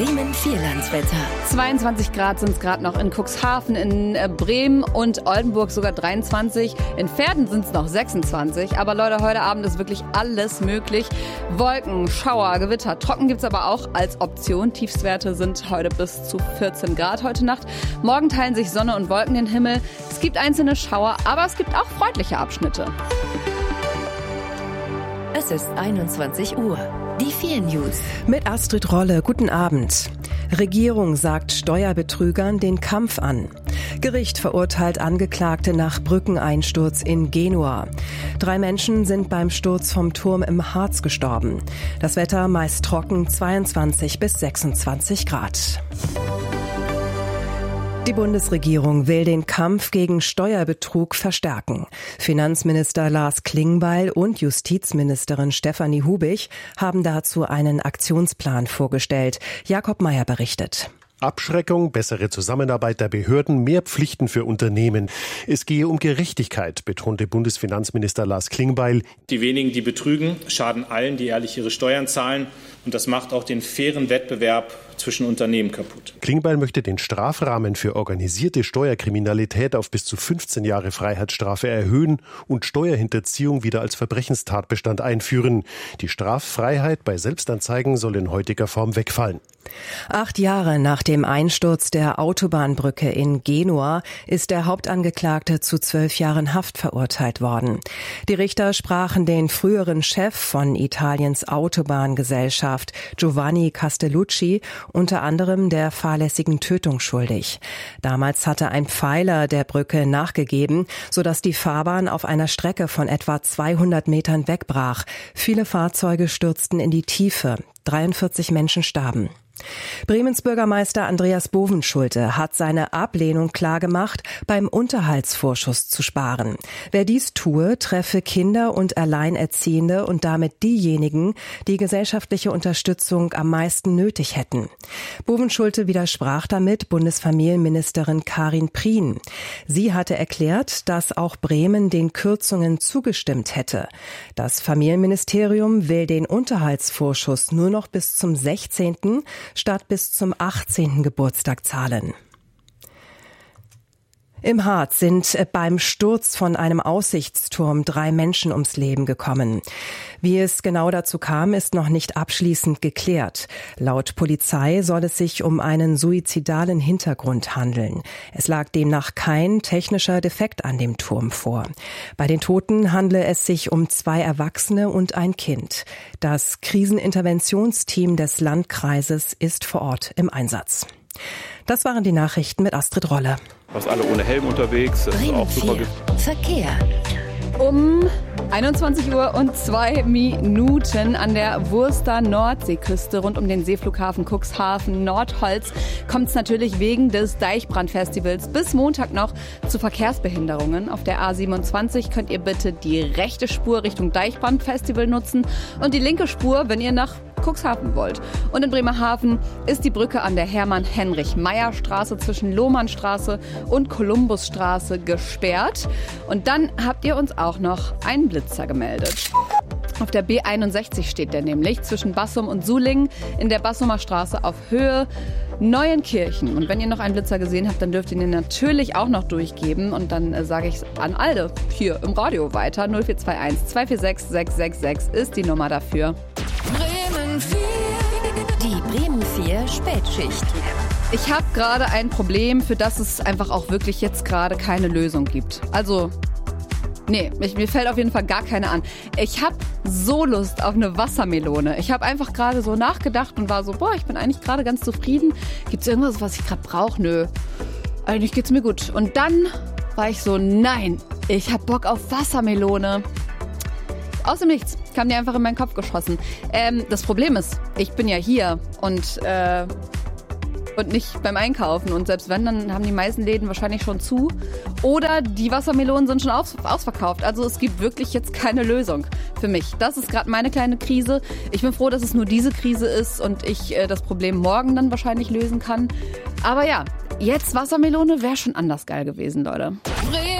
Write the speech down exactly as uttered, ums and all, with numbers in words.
Bremen Vierlandswetter. zweiundzwanzig Grad sind es gerade noch in Cuxhaven, in äh, Bremen und Oldenburg sogar dreiundzwanzig. In Verden sind es noch sechsundzwanzig. Aber Leute, heute Abend ist wirklich alles möglich. Wolken, Schauer, Gewitter, trocken gibt es aber auch als Option. Tiefstwerte sind heute bis zu vierzehn Grad heute Nacht. Morgen teilen sich Sonne und Wolken den Himmel. Es gibt einzelne Schauer, aber es gibt auch freundliche Abschnitte. Es ist einundzwanzig Uhr. Die vier News. Mit Astrid Rolle, guten Abend. Regierung sagt Steuerbetrügern den Kampf an. Gericht verurteilt Angeklagte nach Brückeneinsturz in Genua. Drei Menschen sind beim Sturz vom Turm im Harz gestorben. Das Wetter meist trocken, zweiundzwanzig bis sechsundzwanzig Grad. Die Bundesregierung will den Kampf gegen Steuerbetrug verstärken. Finanzminister Lars Klingbeil und Justizministerin Stefanie Hubig haben dazu einen Aktionsplan vorgestellt. Jakob Mayer berichtet. Abschreckung, bessere Zusammenarbeit der Behörden, mehr Pflichten für Unternehmen. Es gehe um Gerechtigkeit, betonte Bundesfinanzminister Lars Klingbeil. Die wenigen, die betrügen, schaden allen, die ehrlich ihre Steuern zahlen. Und das macht auch den fairen Wettbewerb zwischen Unternehmen kaputt. Klingbeil möchte den Strafrahmen für organisierte Steuerkriminalität auf bis zu fünfzehn Jahre Freiheitsstrafe erhöhen und Steuerhinterziehung wieder als Verbrechenstatbestand einführen. Die Straffreiheit bei Selbstanzeigen soll in heutiger Form wegfallen. Acht Jahre nach dem Einsturz der Autobahnbrücke in Genua ist der Hauptangeklagte zu zwölf Jahren Haft verurteilt worden. Die Richter sprachen den früheren Chef von Italiens Autobahngesellschaft, Giovanni Castellucci, unter anderem der fahrlässigen Tötung schuldig. Damals hatte ein Pfeiler der Brücke nachgegeben, sodass die Fahrbahn auf einer Strecke von etwa zweihundert Metern wegbrach. Viele Fahrzeuge stürzten in die Tiefe. dreiundvierzig Menschen starben. Bremens Bürgermeister Andreas Bovenschulte hat seine Ablehnung klargemacht, beim Unterhaltsvorschuss zu sparen. Wer dies tue, treffe Kinder und Alleinerziehende und damit diejenigen, die gesellschaftliche Unterstützung am meisten nötig hätten. Bovenschulte widersprach damit Bundesfamilienministerin Karin Prien. Sie hatte erklärt, dass auch Bremen den Kürzungen zugestimmt hätte. Das Familienministerium will den Unterhaltsvorschuss nur noch bis zum sechzehnten statt bis zum achtzehnten Geburtstag zahlen. Im Harz sind beim Sturz von einem Aussichtsturm drei Menschen ums Leben gekommen. Wie es genau dazu kam, ist noch nicht abschließend geklärt. Laut Polizei soll es sich um einen suizidalen Hintergrund handeln. Es lag demnach kein technischer Defekt an dem Turm vor. Bei den Toten handle es sich um zwei Erwachsene und ein Kind. Das Kriseninterventionsteam des Landkreises ist vor Ort im Einsatz. Das waren die Nachrichten mit Astrid Rolle. Fast alle ohne Helm unterwegs. Das ist auch super. Verkehr. Um einundzwanzig Uhr und zwei Minuten an der Wurster Nordseeküste rund um den Seeflughafen Cuxhaven Nordholz kommt es natürlich wegen des Deichbrandfestivals bis Montag noch zu Verkehrsbehinderungen. Auf der A siebenundzwanzig könnt ihr bitte die rechte Spur Richtung Deichbrandfestival nutzen und die linke Spur, wenn ihr nach Cuxhaven wollt. Und in Bremerhaven ist die Brücke an der Hermann-Heinrich-Meyer-Straße zwischen Lohmannstraße und Kolumbusstraße gesperrt. Und dann habt ihr uns auch noch einen Blitzer gemeldet. Auf der B einundsechzig steht der nämlich zwischen Bassum und Sulingen in der Bassumer Straße auf Höhe Neuenkirchen. Und wenn ihr noch einen Blitzer gesehen habt, dann dürft ihr ihn natürlich auch noch durchgeben. Und dann äh, sage ich es an Alde hier im Radio weiter. null vier zwei eins zwei vier sechs sechs sechs sechs ist die Nummer dafür. Bremen vier. Die Bremen vier Spätschicht. Ich habe gerade ein Problem, für das es einfach auch wirklich jetzt gerade keine Lösung gibt. Also, nee, ich, mir fällt auf jeden Fall gar keine an. Ich habe so Lust auf eine Wassermelone. Ich habe einfach gerade so nachgedacht und war so, boah, ich bin eigentlich gerade ganz zufrieden. Gibt es irgendwas, was ich gerade brauche? Nö, eigentlich geht's mir gut. Und dann war ich so, nein, ich habe Bock auf Wassermelone. Aus dem Nichts. Kam dir einfach in meinen Kopf geschossen. Ähm, das Problem ist, ich bin ja hier und, äh, und nicht beim Einkaufen. Und selbst wenn, dann haben die meisten Läden wahrscheinlich schon zu. Oder die Wassermelonen sind schon aus, ausverkauft. Also es gibt wirklich jetzt keine Lösung für mich. Das ist gerade meine kleine Krise. Ich bin froh, dass es nur diese Krise ist und ich äh, das Problem morgen dann wahrscheinlich lösen kann. Aber ja, jetzt Wassermelone wäre schon anders geil gewesen, Leute. Bremen